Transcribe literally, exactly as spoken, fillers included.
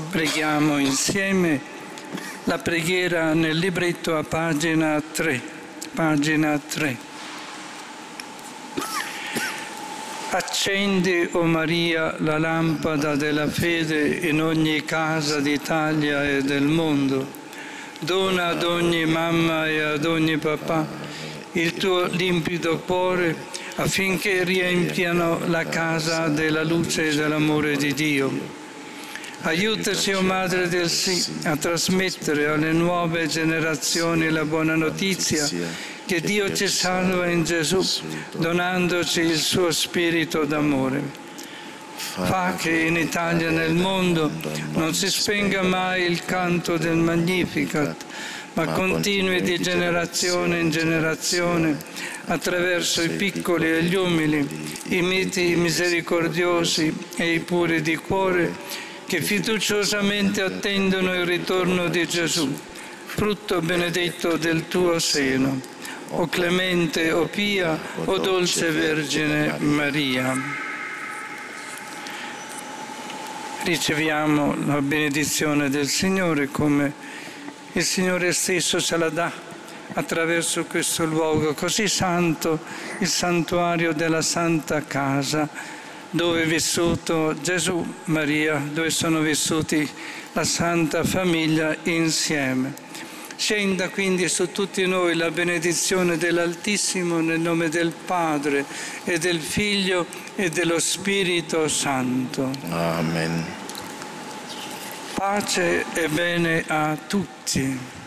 Preghiamo insieme la preghiera nel libretto a pagina tre. Pagina tre. Accendi, o Maria, la lampada della fede in ogni casa d'Italia e del mondo. Dona ad ogni mamma e ad ogni papà il tuo limpido cuore affinché riempiano la casa della luce e dell'amore di Dio. Aiutaci, o Madre del Sì, a trasmettere alle nuove generazioni la buona notizia che Dio ci salva in Gesù, donandoci il suo spirito d'amore. Fa che in Italia e nel mondo non si spenga mai il canto del Magnificat, ma continui di generazione in generazione, attraverso i piccoli e gli umili, i miti misericordiosi e i puri di cuore, che fiduciosamente attendono il ritorno di Gesù, frutto benedetto del tuo seno, o clemente, o pia, o dolce Vergine Maria. Riceviamo la benedizione del Signore come il Signore stesso ce la dà attraverso questo luogo così santo, il santuario della Santa Casa, dove è vissuto Gesù, Maria, dove sono vissuti la Santa Famiglia insieme. Scenda quindi su tutti noi la benedizione dell'Altissimo nel nome del Padre e del Figlio e dello Spirito Santo. Amen. Pace e bene a tutti.